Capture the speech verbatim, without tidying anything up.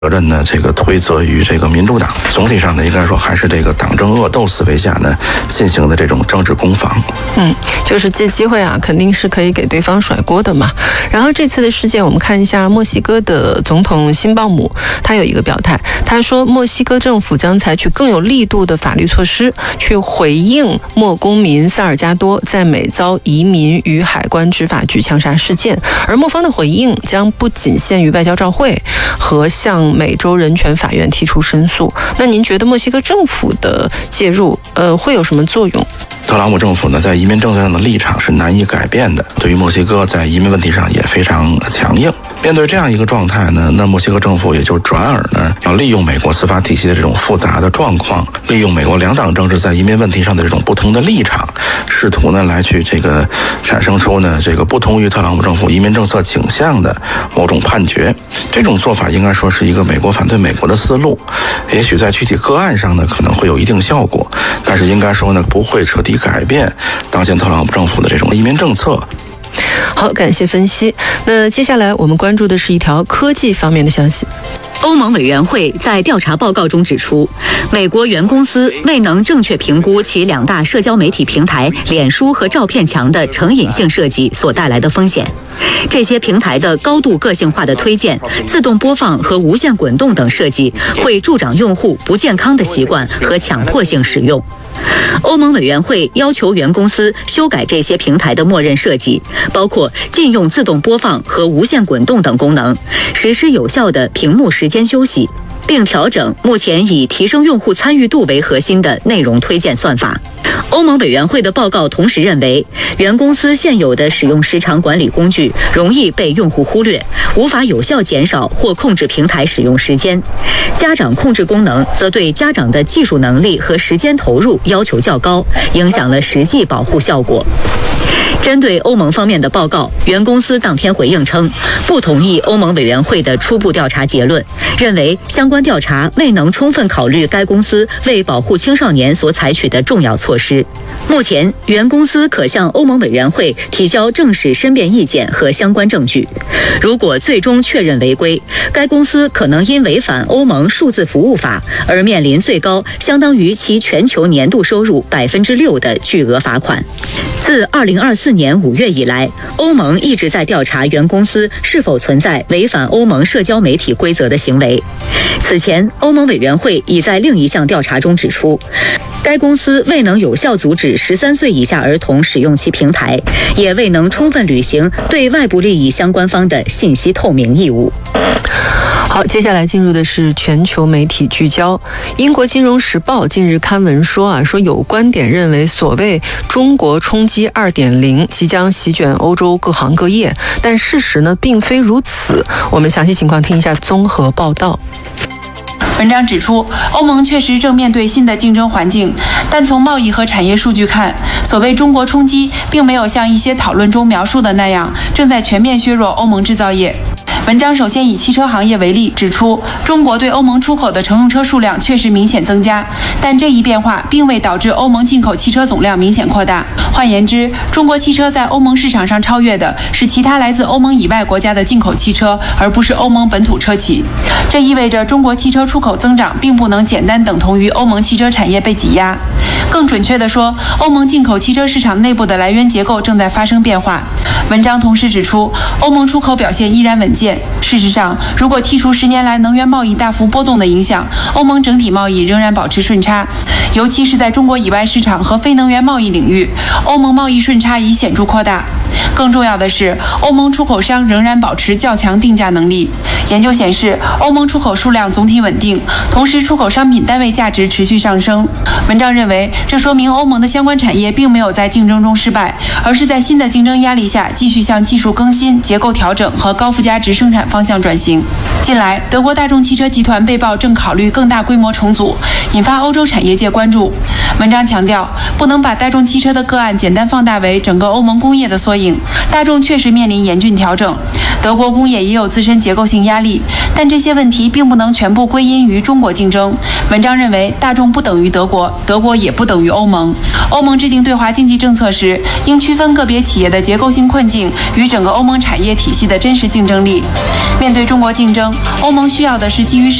责任呢，这个推责于这个民主党。总体上呢，应该说还是这个党争恶斗思维下呢进行的这种政治攻防。 嗯，就是借机会啊，肯定是可以给对方甩锅的嘛。然后这次的事件，我们看一下墨西哥的总统辛鲍姆，他有一个表态，他说墨西哥政府将采取更有力度的法律措施，去回应墨公民萨尔加多在美遭移民与海关执法局枪杀事件，而墨方的回应将不仅限于外交照会和向美洲人权法院提出申诉。那您觉得墨西哥政府的介入，呃，会有什么作用？ 特朗普政府呢，在移民政策上的立场是难以改变的，对于墨西哥在移民问题上也非常强硬。面对这样一个状态呢，那墨西哥政府也就转而呢，要利用美国司法体系的这种复杂的状况，利用美国两党政治在移民问题上的这种不同的立场，试图呢来去这个产生出呢这个不同于特朗普政府移民政策倾向的某种判决。这种做法应该说是一个美国反对美国的思路，也许在具体个案上呢可能会有一定效果，但是应该说呢不会彻底改变当前特朗普政府的这种移民政策。 好，感谢分析。那接下来我们关注的是一条科技方面的消息。 欧盟委员会在调查报告中指出，美国原公司未能正确评估其两大社交媒体平台脸书和照片墙的成瘾性设计所带来的风险。这些平台的高度个性化的推荐、自动播放和无限滚动等设计会助长用户不健康的习惯和强迫性使用。欧盟委员会要求原公司修改这些平台的默认设计，包括禁用自动播放和无限滚动等功能，实施有效的屏幕时间休息，并调整目前以提升用户参与度为核心的内容推荐算法。欧盟委员会的报告同时认为，原公司现有的使用时长管理工具容易被用户忽略，无法有效减少或控制平台使用时间。家长控制功能则对家长的技术能力和时间投入要求较高，影响了实际保护效果。针对欧盟方面的报告，原公司当天回应称，不同意欧盟委员会的初步调查结论，认为相关调查未能充分考虑该公司为保护青少年所采取的重要措施。目前，原公司可向欧盟委员会提交正式申辩意见和相关证据。如果最终确认违规，该公司可能因违反欧盟数字服务法而面临最高相当于其全球年度收入百分之六的巨额罚款。自二零二四年五月以来，欧盟一直在调查原公司是否存在违反欧盟社交媒体规则的行为。此前，欧盟委员会已在另一项调查中指出，该公司未能有效阻止十三岁以下儿童使用其平台，也未能充分履行对外部利益相关方的信息透明义务。 好，接下来进入的是全球媒体聚焦。英国金融时报近日刊文说啊，说有观点认为所谓中国冲击 二点零 即将席卷欧洲各行各业，但事实呢并非如此。我们详细情况听一下综合报道。 文章指出，欧盟确实正面对新的竞争环境，但从贸易和产业数据看，所谓中国冲击并没有像一些讨论中描述的那样，正在全面削弱欧盟制造业。文章首先以汽车行业为例，指出中国对欧盟出口的乘用车数量确实明显增加，但这一变化并未导致欧盟进口汽车总量明显扩大。换言之，中国汽车在欧盟市场上超越的是其他来自欧盟以外国家的进口汽车，而不是欧盟本土车企。这意味着中国汽车出口增长并不能简单等同于欧盟汽车产业被挤压。更准确地说，欧盟进口汽车市场内部的来源结构正在发生变化。文章同时指出，欧盟出口表现依然稳健。事实上，如果剔除十年来能源贸易大幅波动的影响，欧盟整体贸易仍然保持顺差，尤其是在中国以外市场和非能源贸易领域，欧盟贸易顺差已显著扩大。更重要的是，欧盟出口商仍然保持较强定价能力。研究显示，欧盟出口数量总体稳定，同时出口商品单位价值持续上升。文章认为，这说明欧盟的相关产业并没有在竞争中失败，而是在新的竞争压力下继续向技术更新、结构调整和高附加值生产方向转型。近来，德国大众汽车集团被曝正考虑更大规模重组，引发欧洲产业界关注。文章强调，不能把大众汽车的个案简单放大为整个欧盟工业的缩影。大众确实面临严峻调整，德国工业也有自身结构性压力，但这些问题并不能全部归因于中国竞争。文章认为，大众不等于德国，德国也不等于欧盟。欧盟制定对华经济政策时，应区分个别企业的结构性困境与整个欧盟产业体系的真实竞争力。 面对中国竞争，欧盟需要的是基于